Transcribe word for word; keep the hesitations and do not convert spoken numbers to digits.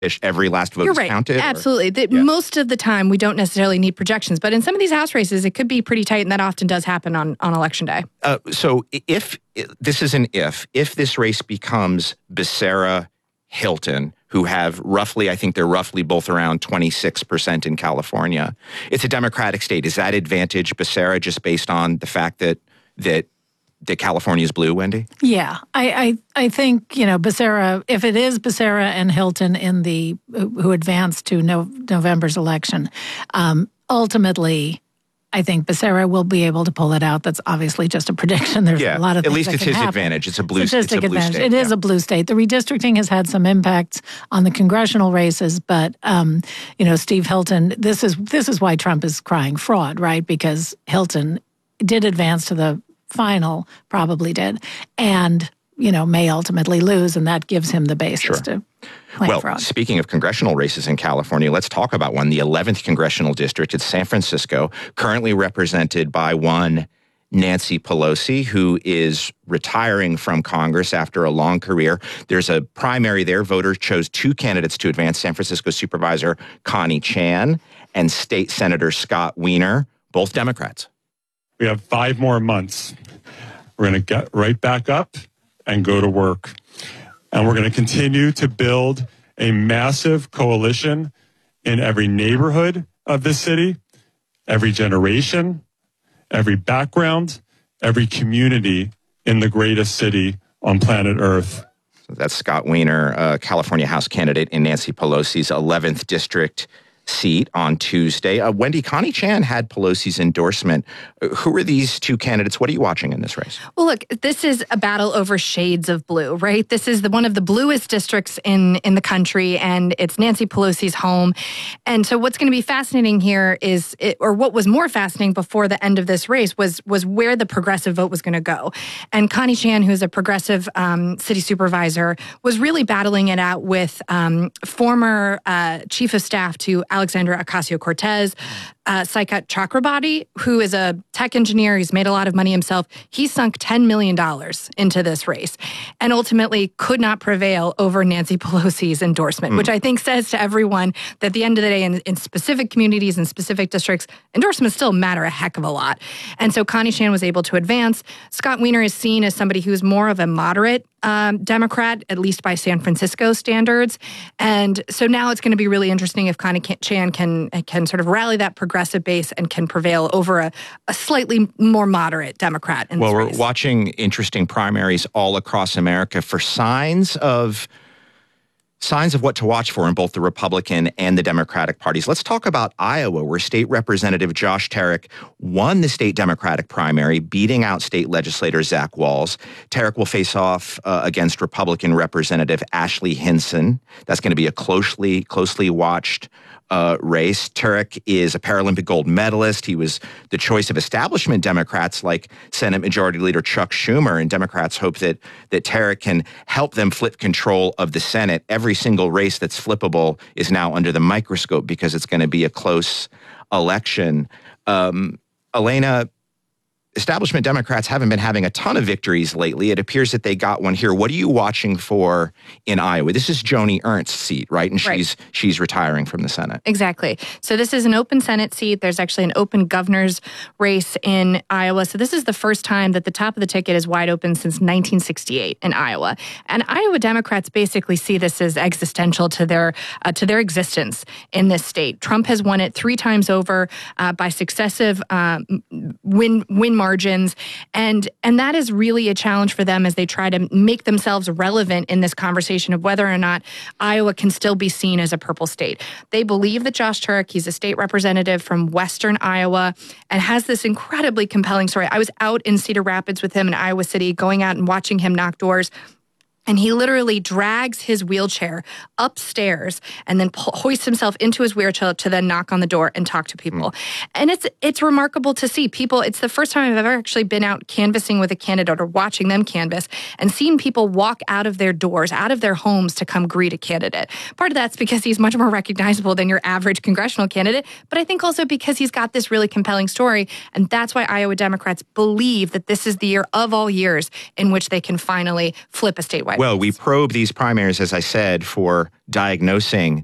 every last vote You're is right. counted? Absolutely. The, yeah. Most of the time, we don't necessarily need projections. But in some of these House races, it could be pretty tight, and that often does happen on, on Election Day. Uh, so if, this is an if, if this race becomes Becerra, Hilton, who have roughly, I think they're roughly both around twenty-six percent in California, it's a Democratic state. Is that advantage Becerra just based on the fact that that that California is blue, Wendy? Yeah, I, I I think, you know, Becerra, if it is Becerra and Hilton in the who advanced to no, November's election, um, ultimately, I think Becerra will be able to pull it out. That's obviously just a prediction. There's yeah, a lot of at things least that it's can his happen. advantage. It's a blue, it's Statistic a blue advantage. state. It is yeah. a blue state. The redistricting has had some impacts on the congressional races, but um, you know, Steve Hilton. This is this is why Trump is crying fraud, right? Because Hilton did advance to the final, probably did, and you know, may ultimately lose, and that gives him the basis Sure. to claim well, fraud. Speaking of congressional races in California, let's talk about one. The eleventh congressional district. It's San Francisco, currently represented by one Nancy Pelosi, who is retiring from Congress after a long career. There's a primary there. Voters chose two candidates to advance: San Francisco Supervisor Connie Chan and State Senator Scott Wiener, both Democrats. We have five more months. We're going to get right back up and go to work. And we're going to continue to build a massive coalition in every neighborhood of this city, every generation, every background, every community in the greatest city on planet Earth. So that's Scott Wiener, uh, California House candidate in Nancy Pelosi's eleventh district seat on Tuesday. Uh, Wendy, Connie Chan had Pelosi's endorsement. Uh, who are these two candidates? What are you watching in this race? Well, look, this is a battle over shades of blue, right? This is the, one of the bluest districts in, in the country, and it's Nancy Pelosi's home. And so what's going to be fascinating here is, it, or what was more fascinating before the end of this race was, was where the progressive vote was going to go. And Connie Chan, who's a progressive um, city supervisor, was really battling it out with um, former uh, chief of staff to Alexandra Ocasio-Cortez, uh, Saikat Chakrabarti, who is a tech engineer. He's made a lot of money himself. He sunk ten million dollars into this race and ultimately could not prevail over Nancy Pelosi's endorsement, mm. which I think says to everyone that at the end of the day, in, in specific communities and specific districts, endorsements still matter a heck of a lot. And so Connie Chan was able to advance. Scott Wiener is seen as somebody who's more of a moderate um, Democrat, at least by San Francisco standards. And so now it's going to be really interesting if Connie Chan can, can sort of rally that progressive base and can prevail over a, a slightly more moderate Democrat in well, this we're race. watching interesting primaries all across America for signs of signs of what to watch for in both the Republican and the Democratic parties. Let's talk about Iowa, where State Representative Josh Tarek won the state Democratic primary, beating out state legislator Zach Walz. Tarek will face off uh, against Republican Representative Ashley Hinson. That's going to be a closely, closely watched Uh, race. Tarek is a Paralympic gold medalist. He was the choice of establishment Democrats like Senate Majority Leader Chuck Schumer, and Democrats hope that that Tarek can help them flip control of the Senate. Every single race that's flippable is now under the microscope because it's going to be a close election. Um, Elena, establishment Democrats haven't been having a ton of victories lately. It appears that they got one here. What are you watching for in Iowa? This is Joni Ernst's seat, right? And right. she's she's retiring from the Senate. Exactly. So this is an open Senate seat. There's actually an open governor's race in Iowa. So this is the first time that the top of the ticket is wide open since nineteen sixty-eight in Iowa. And Iowa Democrats basically see this as existential to their uh, to their existence in this state. Trump has won it three times over uh, by successive uh, win win margins, and and that is really a challenge for them as they try to make themselves relevant in this conversation of whether or not Iowa can still be seen as a purple state. They believe that Josh Tarek, he's a state representative from Western Iowa, and has this incredibly compelling story. I was out in Cedar Rapids with him in Iowa City, going out and watching him knock doors. And he literally drags his wheelchair upstairs and then po- hoists himself into his wheelchair to then knock on the door and talk to people. Mm. And it's it's remarkable to see people. It's the first time I've ever actually been out canvassing with a candidate or watching them canvass and seen people walk out of their doors, out of their homes to come greet a candidate. Part of that's because he's much more recognizable than your average congressional candidate, but I think also because he's got this really compelling story. And that's why Iowa Democrats believe that this is the year of all years in which they can finally flip a statewide White Well, House. we probe these primaries, as I said, for diagnosing